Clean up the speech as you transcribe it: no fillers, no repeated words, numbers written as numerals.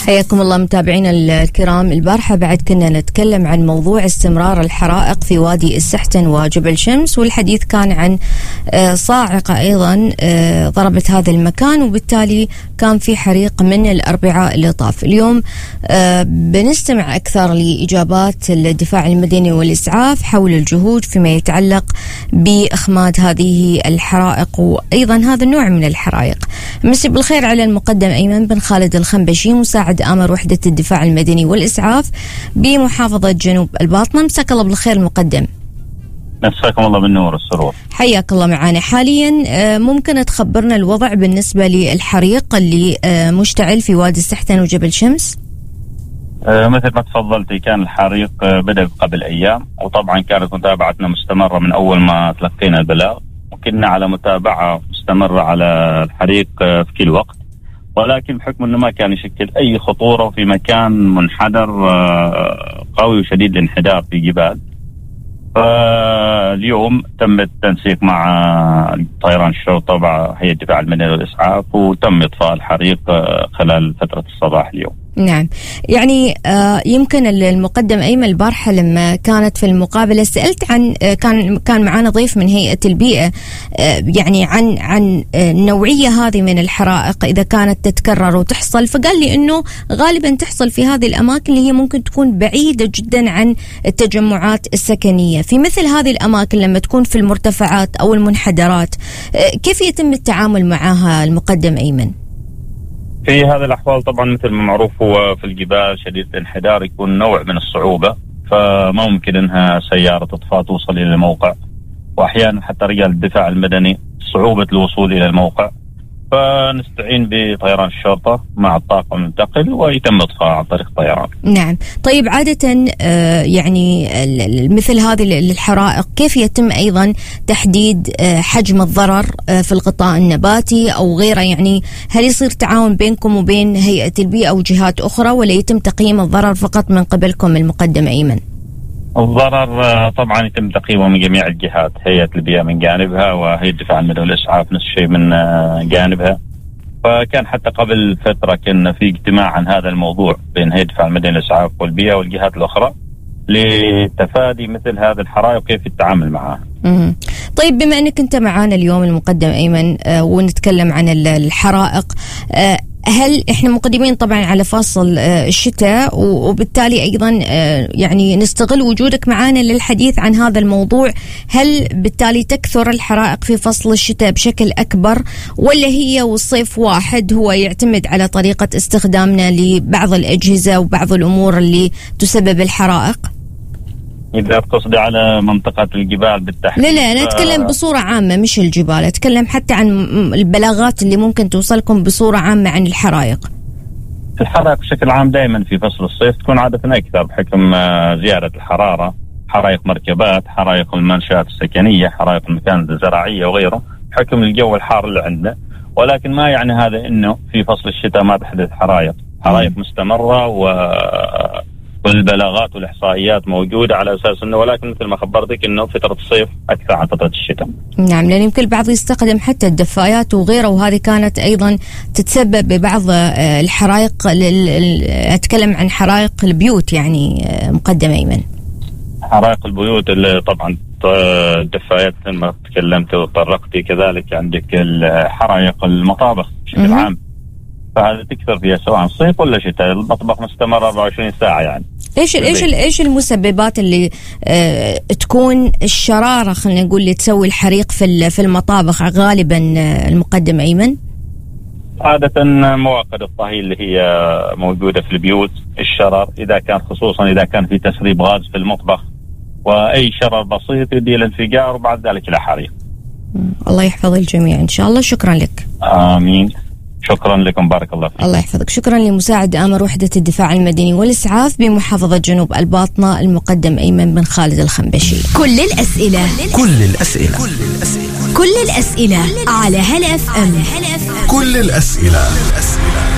حياكم الله متابعينا الكرام. البارحة بعد كنا نتكلم عن موضوع استمرار الحرائق في وادي السحتن وجبل شمس، والحديث كان عن صاعقة أيضا ضربت هذا المكان، وبالتالي كان في حريق من الأربعاء اللي طاف. اليوم بنستمع أكثر لإجابات الدفاع المدني والإسعاف حول الجهود فيما يتعلق بإخماد هذه الحرائق وأيضا هذا النوع من الحرائق. مسي بالخير على المقدم أيمن بن خالد الخنبشي، مساعد آمر وحدة الدفاع المدني والإسعاف بمحافظة جنوب الباطنة. مساك الله بالخير المقدم. مساكم الله بالنور والسرور. حياك الله معنا. حاليا ممكن تخبرنا الوضع بالنسبة للحريق اللي مشتعل في وادي السحتن وجبل شمس؟ مثل ما تفضلتي، كان الحريق بدأ قبل أيام، وطبعا كانت متابعتنا مستمرة من أول ما تلقينا البلاغ، وكنا على متابعة مستمرة على الحريق في كل وقت، ولكن بحكم أنه ما كان يشكل أي خطورة في مكان منحدر قوي وشديد الانحدار في جبال. فاليوم تم التنسيق مع طيران الشرطة ومع هيئة الدفاع المدني والإسعاف، وتم إطفاء الحريق خلال فترة الصباح اليوم. نعم، يعني يمكن المقدم أيمن البارحة لما كانت في المقابلة سألت عن كان معنا ضيف من هيئة البيئة يعني عن النوعية هذه من الحرائق إذا كانت تتكرر وتحصل، فقال لي إنه غالبا تحصل في هذه الأماكن اللي هي ممكن تكون بعيدة جدا عن التجمعات السكنية. في مثل هذه الأماكن لما تكون في المرتفعات أو المنحدرات، كيف يتم التعامل معها المقدم أيمن؟ في هذه الأحوال طبعا مثل ما معروف، هو في الجبال شديد الانحدار يكون نوع من الصعوبة، فما ممكن انها سيارة اطفاء توصل الى الموقع، واحيانا حتى رجال الدفاع المدني صعوبة الوصول الى الموقع، فنستعين بطيران الشرطة مع الطاقم المنتقل ويتم اطفاء عن طريق الطيران. نعم، طيب عادة يعني مثل هذه الحرائق كيف يتم ايضا تحديد حجم الضرر في الغطاء النباتي او غيره؟ يعني هل يصير تعاون بينكم وبين هيئة البيئة او جهات اخرى، ولا يتم تقييم الضرر فقط من قبلكم المقدم ايمن؟ الضرر طبعا يتم تقييمه من جميع الجهات، هيئة البيئة من جانبها وهيئة الدفاع المدني والإسعاف نفس الشيء من جانبها. فكان حتى قبل فترة كنا في اجتماع عن هذا الموضوع بين هيئة الدفاع المدني والإسعاف والبيئة والجهات الأخرى لتفادي مثل هذه الحرائق وكيف التعامل معها. طيب بما أنك أنت معانا اليوم المقدم أيمن ونتكلم عن الحرائق، هل احنا مقدمين طبعا على فصل الشتاء، وبالتالي ايضا يعني نستغل وجودك معانا للحديث عن هذا الموضوع؟ هل بالتالي تكثر الحرائق في فصل الشتاء بشكل اكبر، ولا هي والصيف واحد هو يعتمد على طريقة استخدامنا لبعض الاجهزة وبعض الامور اللي تسبب الحرائق؟ إذا تقصدي على منطقة الجبال بالتحديد؟ لا أنا أتكلم بصورة عامة، مش الجبال، أتكلم حتى عن البلاغات اللي ممكن توصلكم بصورة عامة عن الحرائق. الحرائق بشكل عام دائما في فصل الصيف تكون عادة أكثر بحكم زيادة الحرارة، حرائق مركبات، حرائق المنشآت السكنية، حرائق المكان الزراعية وغيره، بحكم الجو الحار اللي عندنا. ولكن ما يعني هذا إنه في فصل الشتاء ما تحدث حرائق مستمرة والبلاغات والإحصائيات موجودة على أساس أنه، ولكن مثل ما خبرتك أنه فترة الصيف أكثر عن فترة الشتاء. نعم، لأن يمكن البعض يستخدم حتى الدفايات وغيره، وهذه كانت أيضا تتسبب ببعض الحرائق. أتكلم عن حرائق البيوت يعني مقدم أيمن. حرائق البيوت اللي طبعا الدفايات مثل ما تكلمت وطرقتي، كذلك عندك حرائق المطابخ بشكل عام، فهذا تكثر فيها سواء صيف ولا شتاء. المطبخ مستمر 24 ساعة يعني. ايش المسببات اللي تكون الشرارة خلينا نقول اللي تسوي الحريق في المطابخ غالبا المقدم أيمن؟ عادة مواقد الطهي اللي هي موجودة في البيوت، الشرر خصوصا إذا كان في تسريب غاز في المطبخ، وأي شرر بسيط يؤدي إلى انفجار وبعد ذلك إلى حريق. الله يحفظ الجميع إن شاء الله. شكرا لك. آمين. شكرا لكم، بارك الله فيك. الله يحفظك. شكرا لمساعد آمر وحدة الدفاع المدني والإسعاف بمحافظة جنوب الباطنة المقدم أيمن بن خالد الخنبشي. كل الأسئلة على هلا FM. كل الأسئلة